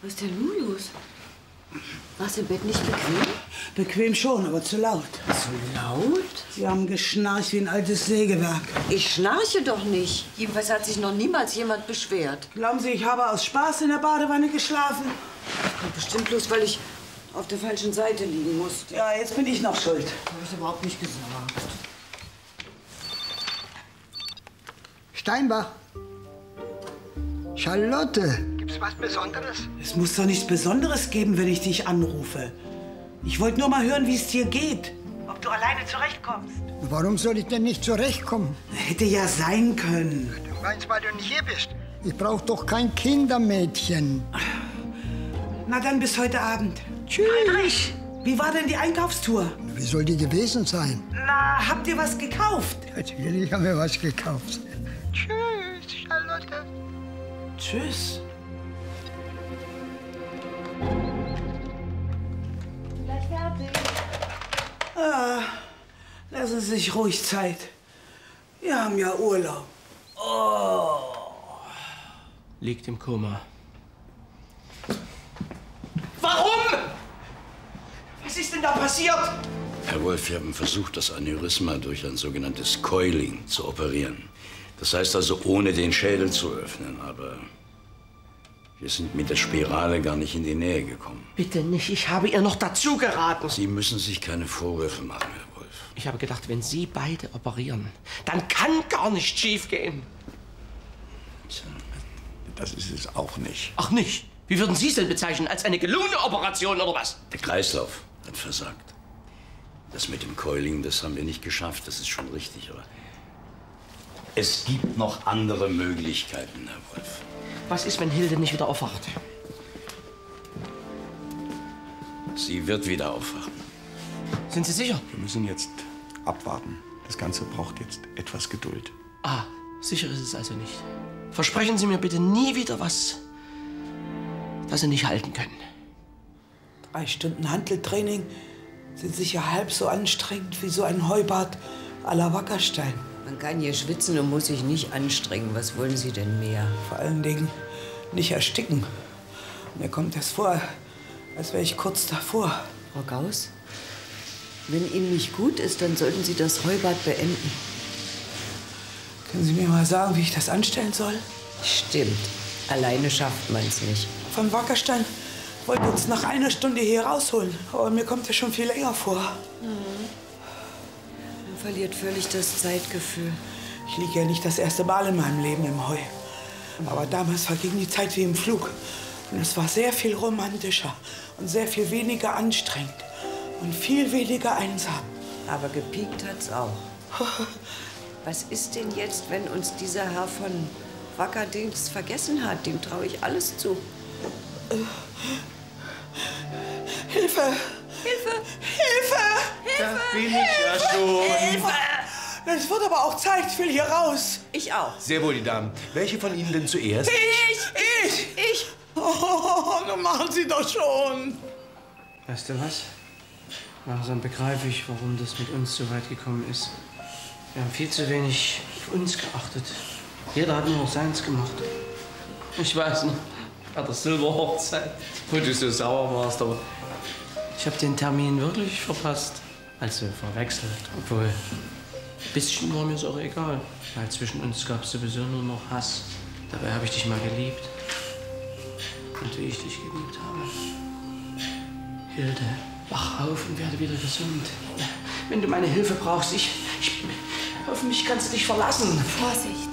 Was ist denn nun los? War's im Bett nicht bequem? Bequem schon, aber zu laut. Zu laut? Sie haben geschnarcht wie ein altes Sägewerk. Ich schnarche doch nicht. Jedenfalls hat sich noch niemals jemand beschwert. Glauben Sie, ich habe aus Spaß in der Badewanne geschlafen? Das kommt bestimmt bloß, weil ich auf der falschen Seite liegen musste. Ja, jetzt bin ich noch schuld. Das habe ich überhaupt nicht gesagt. Steinbach. Charlotte. Gibt's was Besonderes? Es muss doch nichts Besonderes geben, wenn ich dich anrufe. Ich wollte nur mal hören, wie es dir geht. Ob du alleine zurechtkommst. Warum soll ich denn nicht zurechtkommen? Hätte ja sein können. Du meinst, weil du nicht hier bist? Ich brauche doch kein Kindermädchen. Na dann bis heute Abend. Tschüss. Friedrich, wie war denn die Einkaufstour? Wie soll die gewesen sein? Na, habt ihr was gekauft? Natürlich haben wir was gekauft. Tschüss, Charlotte. Tschüss. Gleich fertig. Ah, lassen Sie sich ruhig Zeit. Wir haben ja Urlaub. Oh. Liegt im Koma. Warum? Was ist denn da passiert? Herr Wolf, wir haben versucht, das Aneurysma durch ein sogenanntes Coiling zu operieren. Das heißt also, ohne den Schädel zu öffnen. Aber wir sind mit der Spirale gar nicht in die Nähe gekommen. Bitte nicht, ich habe ihr noch dazu geraten. Sie müssen sich keine Vorwürfe machen, Herr Wolf. Ich habe gedacht, wenn Sie beide operieren, dann kann gar nichts schiefgehen. Das ist es auch nicht. Ach nicht? Wie würden Sie es denn bezeichnen? Als eine gelungene Operation oder was? Der Kreislauf hat versagt. Das mit dem Coiling, das haben wir nicht geschafft, das ist schon richtig. Aber es gibt noch andere Möglichkeiten, Herr Wolf. Was ist, wenn Hilde nicht wieder aufwacht? Sie wird wieder aufwachen. Sind Sie sicher? Wir müssen jetzt abwarten. Das Ganze braucht jetzt etwas Geduld. Ah, sicher ist es also nicht. Versprechen Sie mir bitte nie wieder was, das Sie nicht halten können. 3 Stunden Hanteltraining sind sicher halb so anstrengend wie so ein Heubad à la Wackerstein. Man kann hier schwitzen und muss sich nicht anstrengen. Was wollen Sie denn mehr? Vor allen Dingen nicht ersticken. Mir kommt es vor, als wäre ich kurz davor. Frau Gauss, wenn Ihnen nicht gut ist, dann sollten Sie das Heubad beenden. Können Sie mir mal sagen, wie ich das anstellen soll? Stimmt. Alleine schafft man es nicht. Von Wackerstein wollte uns nach einer Stunde hier rausholen. Aber mir kommt es schon viel länger vor. Man verliert völlig das Zeitgefühl. Ich liege ja nicht das erste Mal in meinem Leben im Heu. Aber damals verging die Zeit wie im Flug. Und es war sehr viel romantischer und sehr viel weniger anstrengend. Und viel weniger einsam. Aber gepiekt hat's auch. Was ist denn jetzt, wenn uns dieser Herr von Wackerdings vergessen hat? Dem traue ich alles zu. Hilfe! Hilfe! Hilfe! Da bin ich ja schon. Hilfe! Es wird aber auch Zeit, ich will hier raus. Ich auch. Sehr wohl, die Damen. Welche von Ihnen denn zuerst? Ich! Oh, nun machen Sie doch schon. Weißt du was? Langsam begreife ich, warum das mit uns so weit gekommen ist. Wir haben viel zu wenig auf uns geachtet. Jeder hat nur noch seins gemacht. Ich weiß noch, bei der Silberhochzeit, wo du so sauer warst, aber ich habe den Termin wirklich verpasst. Also verwechselt. Obwohl, ein bisschen war mir es auch egal. Weil zwischen uns gab es sowieso nur noch Hass. Dabei habe ich dich mal geliebt. Und wie ich dich geliebt habe. Hilde, wach auf und werde wieder gesund. Wenn du meine Hilfe brauchst, auf mich kannst du dich verlassen. Vorsicht!